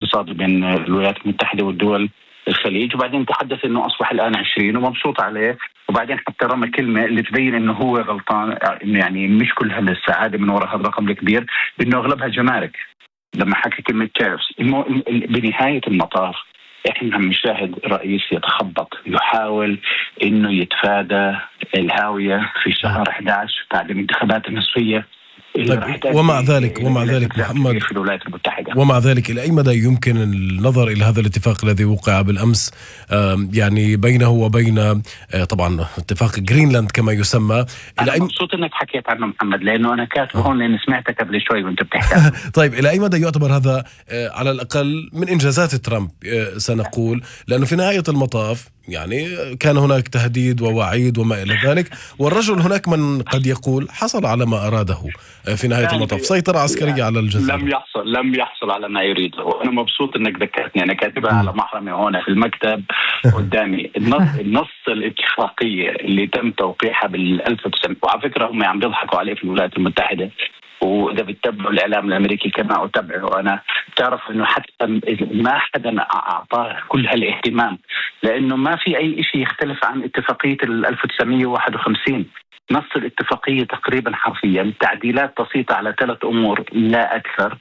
الاقتصادي بين الولايات المتحدة والدول الخليج، وبعدين تحدث انه اصبح الان 20 ومبسوط عليه، وبعدين حتى رمى كلمه اللي تبين انه هو غلطان، يعني مش كل هالسعاده من وراء هذا الرقم الكبير، انه اغلبها جمارك لما حكى كلمه تيرفز. بنهايه المطاف احنا عم نشاهد رئيس يتخبط، يحاول انه يتفادى الهاويه في شهر 11 بعد الانتخابات النصفيه. طيب ومع ذلك محمد، ومع ذلك إلى أي مدى يمكن النظر إلى هذا الاتفاق الذي وقع بالأمس يعني بينه وبين طبعا اتفاق جرينلاند كما يسمى؟ أنا مبسوط أنك حكيت عنه محمد، لأنه أنا كاتبه هون لأن سمعتك قبل شوي وأنت بتحكي. طيب إلى أي مدى يعتبر هذا على الأقل من إنجازات ترامب سنقول؟ لأنه في نهاية المطاف يعني كان هناك تهديد ووعيد وما إلى ذلك، والرجل هناك من قد يقول حصل على ما أراده في نهاية المطاف، سيطرة عسكرية على الجزيرة. لم يحصل على ما يريده، وأنا مبسوط أنك ذكرتني، أنا كاتبها على محرمي هنا في المكتب قدامي. النص الاتفاقية اللي تم توقيعها بال1900، وعلى فكرة هم عم بيضحكوا عليه في الولايات المتحدة، وإذا بتتبعوا الإعلام الأمريكي كما أتابعه أنا، تعرف إنه حتى ما حدا أعطاه كل هالاهتمام، لأنه ما في أي شيء يختلف عن اتفاقية 1951. نص الاتفاقية تقريبا حرفيا تعديلات بسيطة على 3 أمور لا أكثر،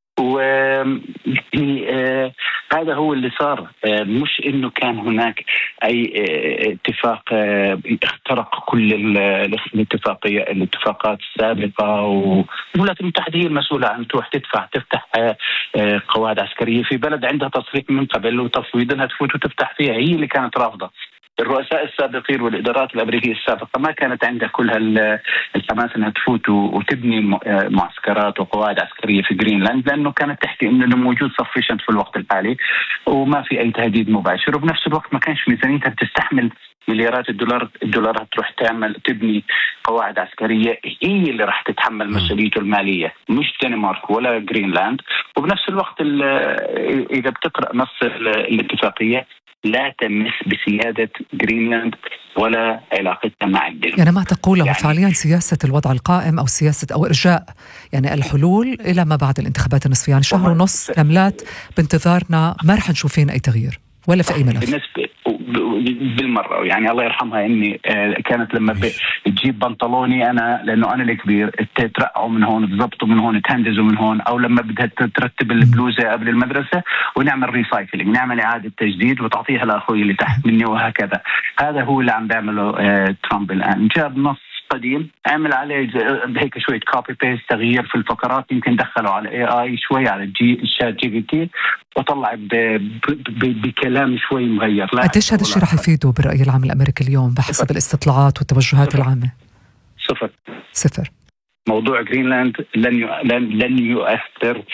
هذا هو اللي صار. مش إنه كان هناك أي اتفاق اخترق كل الاتفاقات السابقة، والولايات المتحدة هي المسؤولة عن تروح تفتح قواعد عسكرية في بلد عندها تصريح من قبل وتفويض انها تفوت وتفتح فيها، هي اللي كانت رافضة. الرؤساء السابقين والإدارات الأمريكية السابقة ما كانت عندها كل الحماس أنها تفوت وتبني معسكرات وقواعد عسكرية في جرينلاند، لأنه كانت تحكي أنه موجود sufficient في الوقت الحالي وما في أي تهديد مباشر، وبنفس الوقت ما كانش ميزانيتها بتستحمل مليارات الدولارات تروح تبني قواعد عسكرية هي اللي راح تتحمل مسؤوليته المالية، مش دنمارك ولا جرينلاند. وبنفس الوقت إذا بتقرأ نص الاتفاقية لا تمس بسيادة جرينلاند ولا علاقتها مع الدنمارك. يعني ما تقوله يعني فعليا سياسة الوضع القائم أو سياسة أو إرجاء يعني الحلول إلى ما بعد الانتخابات النصفية، يعني شهر ونص كاملات بانتظارنا، ما رح نشوف فينا أي تغيير ولا في أي ملف بالنسبة بالمرة. يعني الله يرحمها إني كانت لما تجيب بنطلوني أنا، لأنه أنا الكبير، ترقعوا من هون تضبطوا من هون تهندزوا من هون، أو لما بدها ترتب البلوزة قبل المدرسة ونعمل ريسايكلينج، نعمل إعادة تجديد وتعطيها لأخوي اللي تحت مني، وهكذا. هذا هو اللي عم بيعمله ترامب الآن. جاب نص قديم عمل عليه هيك شوية كوبي بيست، تغيير في الفقرات، يمكن دخلوا على AI شوي على الشات GPT وطلع بكلام شوي مغير. قديش هذا الشيء رح يفيده بالرأي العام الأمريكي اليوم بحسب الاستطلاعات والتوجهات العامة؟ صفر. موضوع جرينلاند لن يؤثر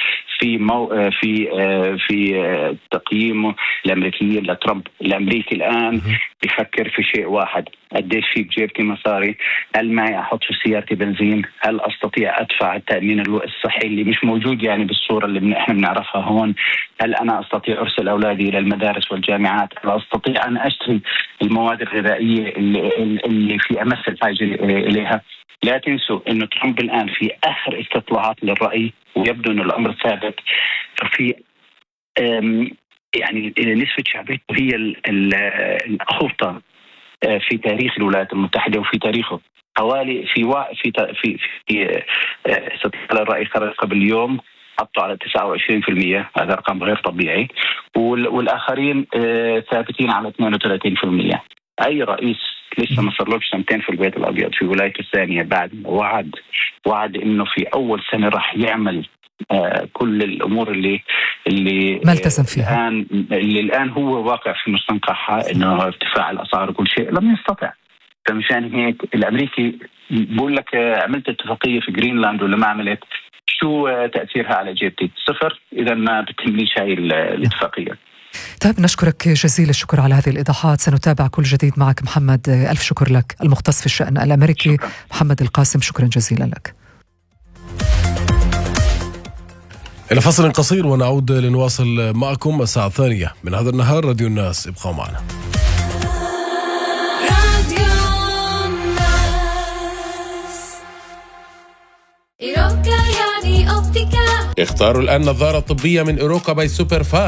في تقييمه الأمريكي لترامب. الأمريكي الآن بيفكر في شيء واحد: قديش في بجيبتي مصاري؟ هل معي أحط في سيارتي بنزين؟ هل أستطيع أدفع التأمين الصحي اللي مش موجود يعني بالصورة اللي احنا بنعرفها هون؟ هل أنا أستطيع أرسل أولادي إلى المدارس والجامعات؟ هل أستطيع أن أشتري المواد الغذائية اللي في أمس الحاجة إليها؟ لا تنسوا أنه ترامب الآن في آخر استطلاعات للرأي، ويبدو أن الأمر ثابت، في يعني نسبة شعبيته هي الأخطر في تاريخ الولايات المتحدة وفي تاريخه. حوالي في استطلاع الرأي خرج قبل اليوم حطوا على 29%، هذا رقم غير طبيعي، والآخرين ثابتين على 32%. أي رئيس لسه ما صارلوش سنتين في البيت الأبيض في ولايته الثانية بعد وعد إنه في أول سنة راح يعمل كل الأمور اللي ما التزم فيها، اللي الآن هو واقع في مستنقعها، إنه ارتفاع الأسعار وكل شيء لم يستطع. فمشان هيك الأمريكي بقول لك عملت اتفاقية في جرينلاند ولا ما عملت؟ شو تأثيرها على جيبتي؟ صفر. إذا ما بتهمنيش هاي الاتفاقية. طيب نشكرك جزيل الشكر على هذه الإيضاحات، سنتابع كل جديد معك محمد. ألف شكر لك. المختص في الشأن الأمريكي شكرا. محمد القاسم، شكرا جزيلا لك. إلى فصل قصير ونعود لنواصل معكم الساعة 2 من هذا النهار. راديو الناس، ابقوا معنا. اختاروا الآن نظارة طبية من إيروكا باي سوبر فاست.